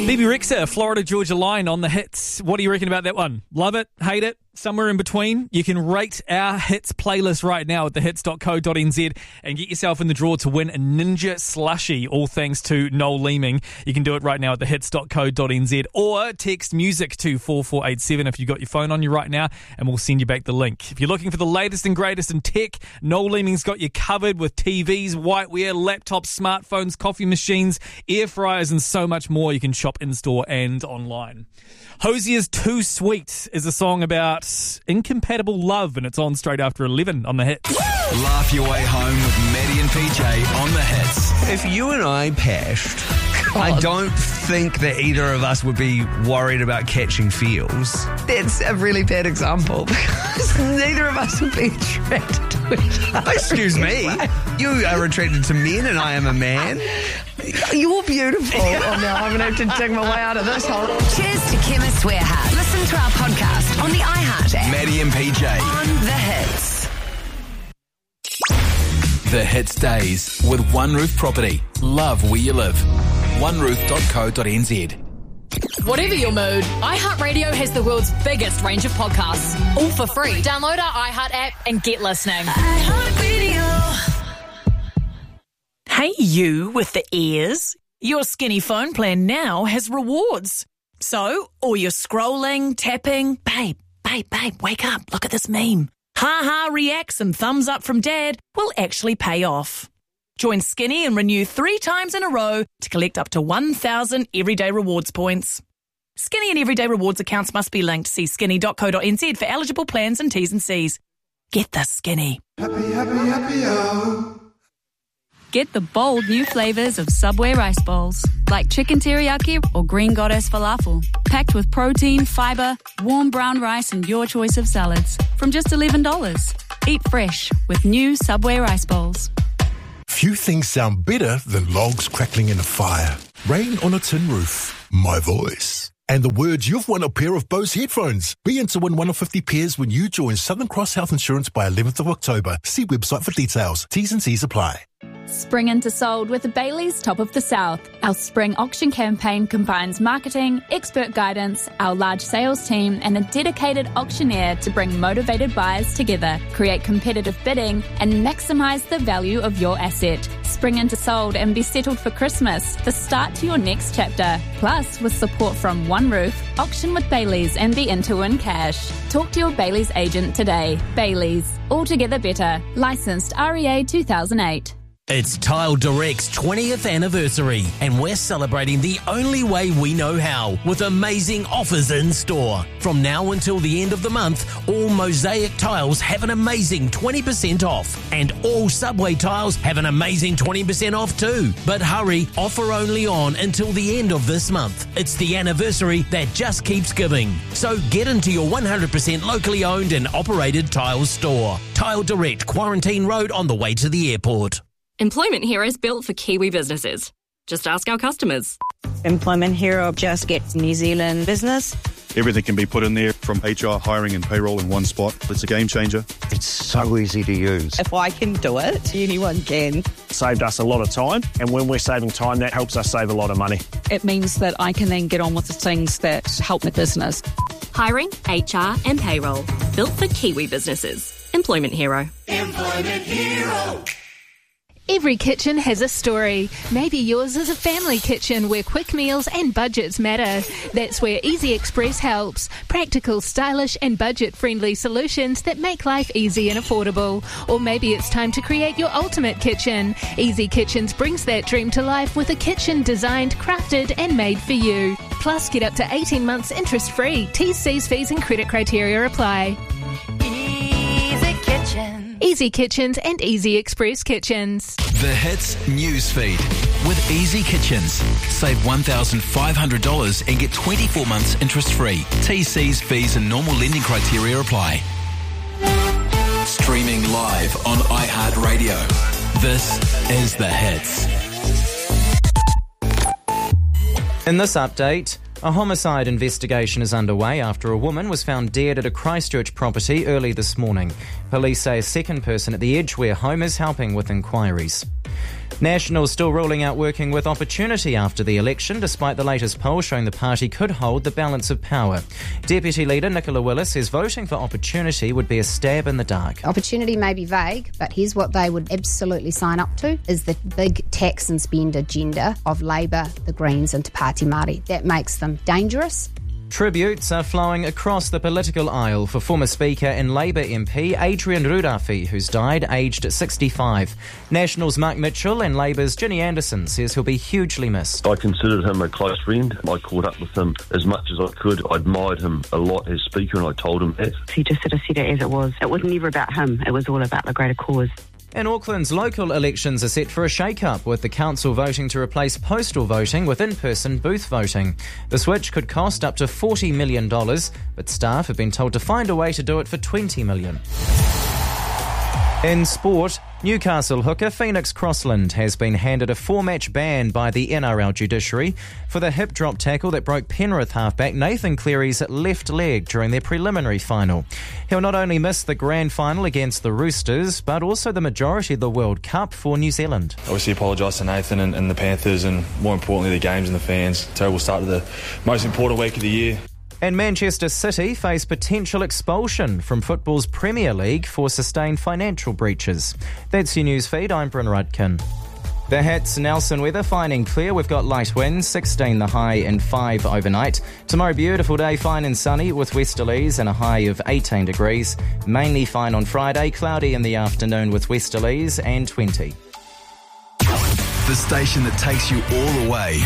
Bebe Rexha, Florida Georgia Line on the hits. What do you reckon about that one? Love it? Hate it? Somewhere in between? You can rate our hits playlist right now at thehits.co.nz and get yourself in the draw to win a Ninja Slushie, all thanks to Noel Leeming. You can do it right now at thehits.co.nz or text music to 4487 if you've got your phone on you right now, and we'll send you back the link. If you're looking for the latest and greatest in tech, Noel Leeming's got you covered with TVs, whiteware, laptops, smartphones, coffee machines, air fryers, and so much more. You can shop in-store and online. Hosier's Too Sweet is a song about incompatible love, and it's on straight after 11 on the hits. Laugh your way home with Maddie and PJ on the hits. If you and I pashed, I don't think that either of us would be worried about catching feels. That's a really bad example because neither of us would be attracted to each other. Excuse me. You are attracted to men and I am a man. You're beautiful. Oh, no, I'm going to have to dig my way out of this hole. Cheers to Chemist Warehouse. Listen to our podcast on the iHeart app. Maddie and PJ. On the hits. The Hits Days with One Roof Property. Love where you live. oneroof.co.nz. Whatever your mood, iHeartRadio has the world's biggest range of podcasts, all for free. Download our iHeart app and get listening. Hey, you with the ears. Your Skinny phone plan now has rewards. So, all your scrolling, tapping, babe, wake up, look at this meme. Ha-ha reacts and thumbs up from dad will actually pay off. Join Skinny and renew 3 times in a row to collect up to 1,000 everyday rewards points. Skinny and everyday rewards accounts must be linked. See skinny.co.nz for eligible plans and T's and C's. Get the Skinny. Happy, oh. Get the bold new flavours of Subway rice bowls, like chicken teriyaki or green goddess falafel. Packed with protein, fibre, warm brown rice and your choice of salads. From just $11. Eat fresh with new Subway rice bowls. Few things sound better than logs crackling in a fire, rain on a tin roof, my voice, and the words you've won a pair of Bose headphones. Be in to win 1 of 50 pairs when you join Southern Cross Health Insurance by 11th of October. See website for details. T's and C's apply. Spring into sold with the Bailey's Top of the South. Our spring auction campaign combines marketing, expert guidance, our large sales team, and a dedicated auctioneer to bring motivated buyers together, create competitive bidding, and maximise the value of your asset. Spring into sold and be settled for Christmas, the start to your next chapter. Plus, with support from One Roof, auction with Bailey's and be in to win cash. Talk to your Bailey's agent today. Bailey's, altogether better. Licensed REA 2008. It's Tile Direct's 20th anniversary, and we're celebrating the only way we know how, with amazing offers in store. From now until the end of the month, all Mosaic tiles have an amazing 20% off, and all Subway tiles have an amazing 20% off too. But hurry, offer only on until the end of this month. It's the anniversary that just keeps giving. So get into your 100% locally owned and operated tiles store. Tile Direct, Quarantine Road on the way to the airport. Employment Hero is built for Kiwi businesses. Just ask our customers. Employment Hero just gets New Zealand business. Everything can be put in there, from HR, hiring and payroll in one spot. It's a game changer. It's so easy to use. If I can do it, anyone can. Saved us a lot of time, and when we're saving time, that helps us save a lot of money. It means that I can then get on with the things that help the business. Hiring, HR and payroll. Built for Kiwi businesses. Employment Hero. Employment Hero. Every kitchen has a story. Maybe yours is a family kitchen where quick meals and budgets matter. That's where Easy Express helps. Practical, stylish and budget-friendly solutions that make life easy and affordable. Or maybe it's time to create your ultimate kitchen. Easy Kitchens brings that dream to life with a kitchen designed, crafted and made for you. Plus, get up to 18 months interest-free. T's, C's, fees and credit criteria apply. Easy Kitchen. Easy Kitchens and Easy Express Kitchens. The Hits Newsfeed with Easy Kitchens. Save $1,500 and get 24 months interest-free. TC's, fees and normal lending criteria apply. Streaming live on iHeartRadio. This is The Hits. In this update, a homicide investigation is underway after a woman was found dead at a Christchurch property early this morning. Police say a second person at the Edgware home is helping with inquiries. Nationals still ruling out working with Opportunity after the election, despite the latest poll showing the party could hold the balance of power. Deputy Leader Nicola Willis says voting for Opportunity would be a stab in the dark. Opportunity may be vague, but here's what they would absolutely sign up to, is the big tax and spend agenda of Labour, the Greens and Te Pāti Māori. That makes them dangerous. Tributes are flowing across the political aisle for former Speaker and Labour MP Adrian Rurafi, who's died aged 65. Nationals' Mark Mitchell and Labour's Ginny Anderson says he'll be hugely missed. I considered him a close friend. I caught up with him as much as I could. I admired him a lot as Speaker, and I told him that. He just sort of said it as it was. It was never about him. It was all about the greater cause. And Auckland's local elections are set for a shake-up, with the council voting to replace postal voting with in-person booth voting. The switch could cost up to $40 million, but staff have been told to find a way to do it for $20 million. In sport, Newcastle hooker Phoenix Crossland has been handed a 4-match ban by the NRL judiciary for the hip drop tackle that broke Penrith halfback Nathan Cleary's left leg during their preliminary final. He'll not only miss the grand final against the Roosters, but also the majority of the World Cup for New Zealand. Obviously apologise to Nathan and the Panthers, and more importantly the games and the fans. Terrible start to the most important week of the year. And Manchester City face potential expulsion from football's Premier League for sustained financial breaches. That's your news feed. I'm Bryn Rudkin. The Hits Nelson weather, fine and clear. We've got light winds, 16 the high and 5 overnight. Tomorrow, beautiful day, fine and sunny with westerlies and a high of 18 degrees. Mainly fine on Friday, cloudy in the afternoon with westerlies and 20. The station that takes you all the way.